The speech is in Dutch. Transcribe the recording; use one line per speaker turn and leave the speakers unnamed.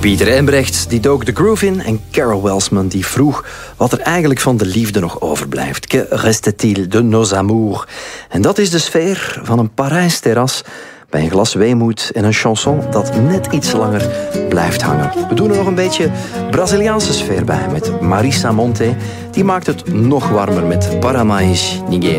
Pieter Embrechts die dook de groove in en Carol Welsman die vroeg wat er eigenlijk van de liefde nog overblijft. Que reste-t-il de nos amours? En dat is de sfeer van een Parijs terras bij een glas weemoed en een chanson dat net iets langer blijft hangen. We doen er nog een beetje Braziliaanse sfeer bij met Marisa Monte. Die maakt het nog warmer met Para Mais Ninguém.